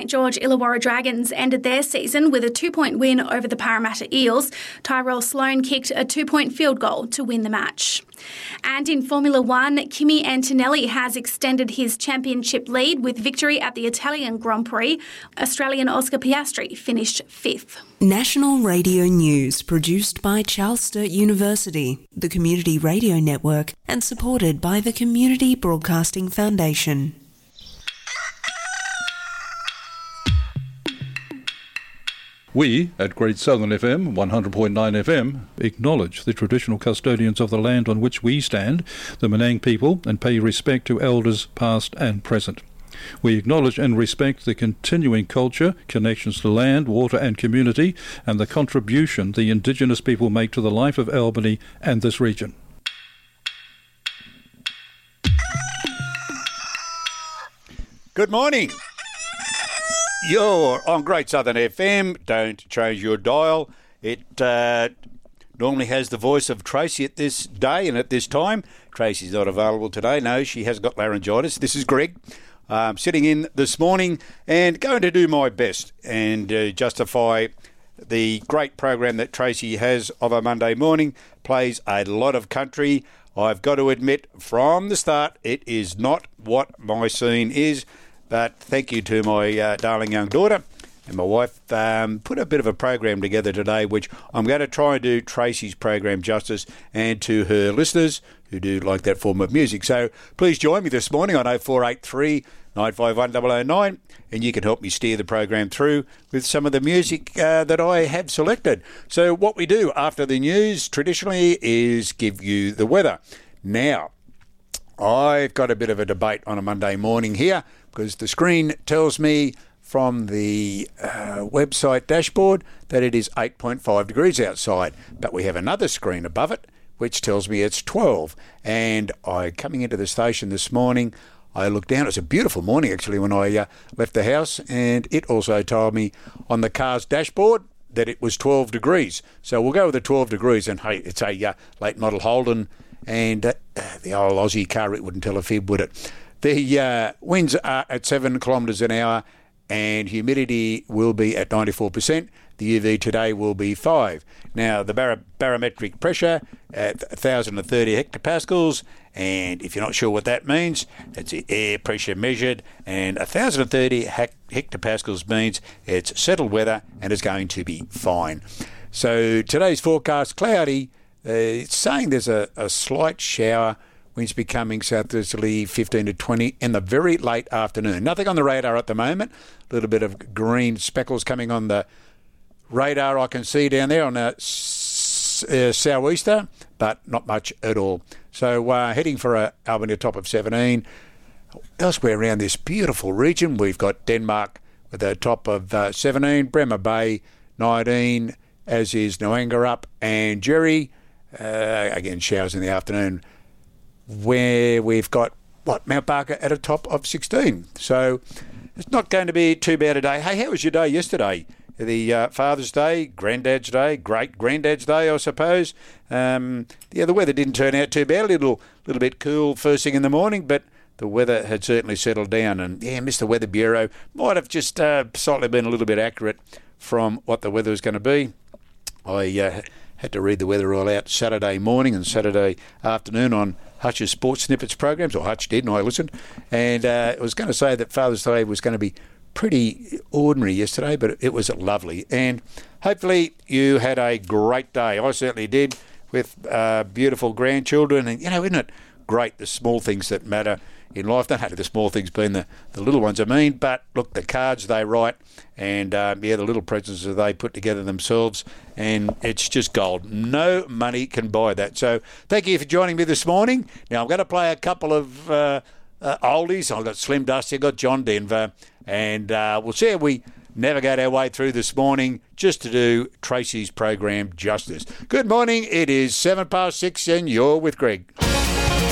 St George Illawarra Dragons ended their season with a 2-point win over the Parramatta Eels. Tyrell Sloan kicked a 2-point field goal to win the match. And in Formula One, Kimi Antonelli has extended his championship lead with victory at the Italian Grand Prix. Australian Oscar Piastri finished 5th. National Radio News produced by Charles Sturt University, the Community Radio Network, and supported by the Community Broadcasting Foundation. We, at Great Southern FM, 100.9 FM, acknowledge the traditional custodians of the land on which we stand, the Menang people, and pay respect to elders past and present. We acknowledge and respect the continuing culture, connections to land, water and community, and the contribution the Indigenous people make to the life of Albany and this region. Good morning. You're on Great Southern FM. Don't change your dial. It normally has the voice of Tracy at this day and at this time. Tracy's not available today. No, she has got laryngitis. This is Greg. Sitting in this morning and going to do my best and justify the great program that Tracy has of a Monday morning. Plays a lot of country. I've got to admit from the start it is not what my scene is. But thank you to my darling young daughter and my wife. Put a bit of a program together today, which I'm going to try and do Tracy's program justice and to her listeners who do like that form of music. So please join me this morning on 0483 951 009 and you can help me steer the program through with some of the music that I have selected. So what we do after the news traditionally is give you the weather. Now, I've got a bit of a debate on a Monday morning here because the screen tells me from the website dashboard that it is 8.5 degrees outside. But we have another screen above it which tells me it's 12. And coming into the station this morning, I looked down. It was a beautiful morning actually when I left the house, and it also told me on the car's dashboard that it was 12 degrees. So we'll go with the 12 degrees. And hey, it's a late model Holden. And the old Aussie car, it wouldn't tell a fib, would it? The winds are at 7 kilometres an hour and humidity will be at 94%. The UV today will be 5. Now, the barometric pressure at 1,030 hectopascals, and if you're not sure what that means, it's the air pressure measured, and 1,030 hectopascals means it's settled weather and it's going to be fine. So today's forecast, cloudy. It's saying there's a slight shower, winds becoming southwesterly 15 to 20 in the very late afternoon. Nothing on the radar at the moment. A little bit of green speckles coming on the radar I can see down there on a sou'easter, but not much at all. So heading for Albany, a top of 17. Elsewhere around this beautiful region, we've got Denmark with a top of 17, Bremer Bay 19, as is Noangarup and Jerry. Again, showers in the afternoon, where we've got, Mount Barker at a top of 16. So it's not going to be too bad a day. Hey, how was your day yesterday? The Father's Day, Granddad's Day, Great Granddad's Day, I suppose. The weather didn't turn out too bad. A little bit cool first thing in the morning, but the weather had certainly settled down. And, Mr. Weather Bureau might have just slightly been a little bit accurate from what the weather was going to be. I had to read the weather all out Saturday morning and Saturday afternoon on Hutch's Sports Snippets programs, or Hutch did, and I listened. And I was going to say that Father's Day was going to be pretty ordinary yesterday, but it was lovely. And hopefully you had a great day. I certainly did, with beautiful grandchildren. And, isn't it great, the small things that matter in life? Don't have to the small things being the little ones, but look, the cards they write and the little presents that they put together themselves, and it's just gold. No money can buy that. So thank you for joining me this morning. Now I'm going to play a couple of oldies. I've got Slim Dusty, I've got John Denver, and we'll see how we navigate our way through this morning just to do Tracy's program justice. Good morning. It is 6:07 and you're with Greg.